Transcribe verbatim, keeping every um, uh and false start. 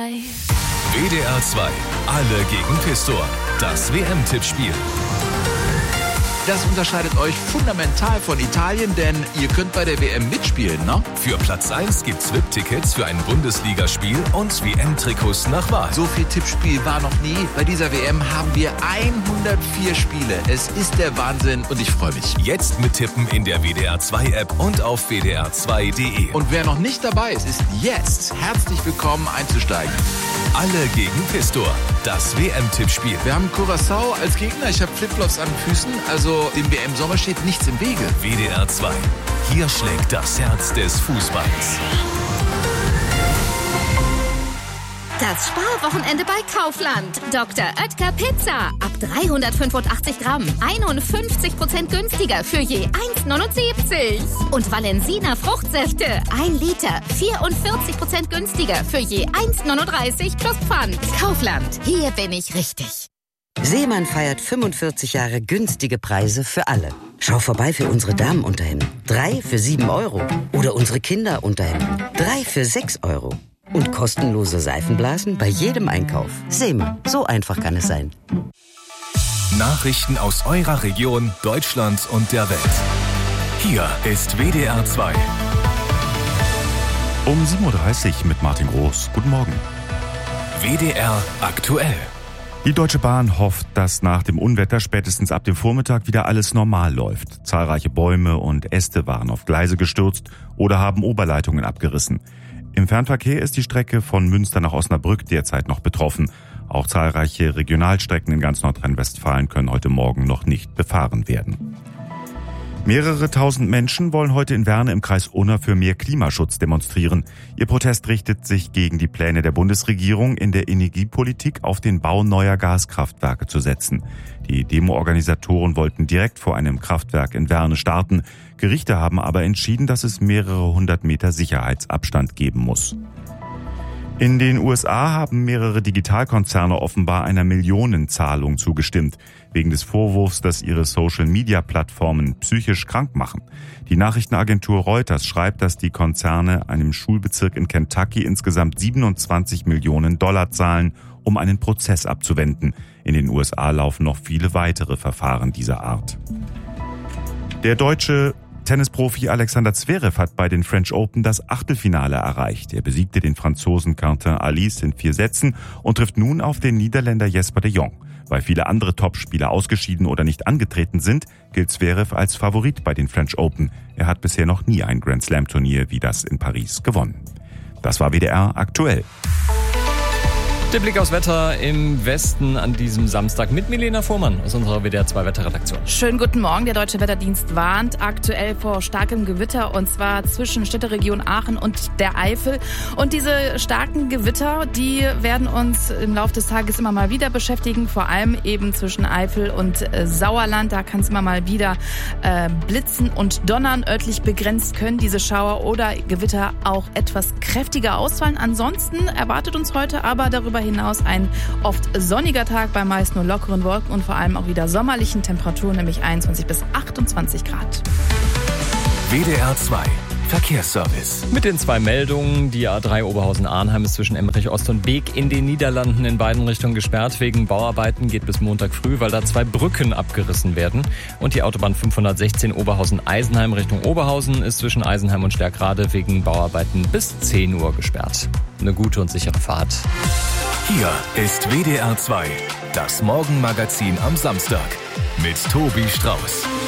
zwei. W D R zwei. Alle gegen Pistor. Das W M-Tippspiel. Das unterscheidet euch fundamental von Italien, denn ihr könnt bei der W M mitspielen, ne? Für Platz eins gibt's V I P-Tickets für ein Bundesligaspiel und W M-Trikots nach Wahl. So viel Tippspiel war noch nie. Bei dieser W M haben wir hundertvier Spiele. Es ist der Wahnsinn und ich freue mich. Jetzt mittippen in der W D R zwei App und auf w d r zwei punkt d e. Und wer noch nicht dabei ist, ist jetzt herzlich willkommen einzusteigen. Alle gegen Pistor. Das W M-Tippspiel. Wir haben Curaçao als Gegner. Ich habe Flipflops an den Füßen. Also dem W M-Sommer steht nichts im Wege. W D R zwei. Hier schlägt das Herz des Fußballs. Das Sparwochenende bei Kaufland. Doktor Oetker Pizza. Ab dreihundertfünfundachtzig Gramm. einundfünfzig Prozent günstiger für je eins neunundsiebzig. Und Valensina Fruchtsäfte. ein Liter. vierundvierzig Prozent günstiger für je eins neununddreißig plus Pfand. Kaufland. Hier bin ich richtig. Seemann feiert fünfundvierzig Jahre günstige Preise für alle. Schau vorbei für unsere Damenunterhemden. Drei für sieben Euro. Oder unsere Kinderunterhemden. Drei für sechs Euro. Und kostenlose Seifenblasen bei jedem Einkauf. Seemann, so einfach kann es sein. Nachrichten aus eurer Region, Deutschland und der Welt. Hier ist W D R zwei. Um sieben Uhr dreißig mit Martin Groß. Guten Morgen. W D R aktuell. Die Deutsche Bahn hofft, dass nach dem Unwetter spätestens ab dem Vormittag wieder alles normal läuft. Zahlreiche Bäume und Äste waren auf Gleise gestürzt oder haben Oberleitungen abgerissen. Im Fernverkehr ist die Strecke von Münster nach Osnabrück derzeit noch betroffen. Auch zahlreiche Regionalstrecken in ganz Nordrhein-Westfalen können heute Morgen noch nicht befahren werden. Mehrere tausend Menschen wollen heute in Werne im Kreis Unna für mehr Klimaschutz demonstrieren. Ihr Protest richtet sich gegen die Pläne der Bundesregierung, in der Energiepolitik auf den Bau neuer Gaskraftwerke zu setzen. Die Demo-Organisatoren wollten direkt vor einem Kraftwerk in Werne starten. Gerichte haben aber entschieden, dass es mehrere hundert Meter Sicherheitsabstand geben muss. In den U S A haben mehrere Digitalkonzerne offenbar einer Millionenzahlung zugestimmt, wegen des Vorwurfs, dass ihre Social-Media-Plattformen psychisch krank machen. Die Nachrichtenagentur Reuters schreibt, dass die Konzerne einem Schulbezirk in Kentucky insgesamt siebenundzwanzig Millionen Dollar zahlen, um einen Prozess abzuwenden. In den U S A laufen noch viele weitere Verfahren dieser Art. Der deutsche Tennisprofi Alexander Zverev hat bei den French Open das Achtelfinale erreicht. Er besiegte den Franzosen Quentin Halys in vier Sätzen und trifft nun auf den Niederländer Jesper de Jong. Weil viele andere Topspieler ausgeschieden oder nicht angetreten sind, gilt Zverev als Favorit bei den French Open. Er hat bisher noch nie ein Grand-Slam-Turnier wie das in Paris gewonnen. Das war W D R aktuell. Der Blick aufs Wetter im Westen an diesem Samstag mit Milena Fuhrmann aus unserer W D R zwei Wetterredaktion. Schönen guten Morgen. Der Deutsche Wetterdienst warnt aktuell vor starkem Gewitter und zwar zwischen Städteregion Aachen und der Eifel. Und diese starken Gewitter, die werden uns im Laufe des Tages immer mal wieder beschäftigen, vor allem eben zwischen Eifel und äh, Sauerland. Da kann es immer mal wieder äh, blitzen und donnern. Örtlich begrenzt können diese Schauer oder Gewitter auch etwas kräftiger ausfallen. Ansonsten erwartet uns heute aber darüber hinaus ein oft sonniger Tag bei meist nur lockeren Wolken und vor allem auch wieder sommerlichen Temperaturen, nämlich einundzwanzig bis achtundzwanzig Grad. W D R zwei Verkehrsservice. Mit den zwei Meldungen. Die A drei Oberhausen-Arnheim ist zwischen Emmerich Ost und Beek in den Niederlanden in beiden Richtungen gesperrt. Wegen Bauarbeiten geht bis Montag früh, weil da zwei Brücken abgerissen werden. Und die Autobahn fünfhundertsechzehn Oberhausen-Eisenheim Richtung Oberhausen ist zwischen Eisenheim und Stärkrade wegen Bauarbeiten bis zehn Uhr gesperrt. Eine gute und sichere Fahrt. Hier ist W D R zwei, das Morgenmagazin am Samstag mit Tobi Strauß.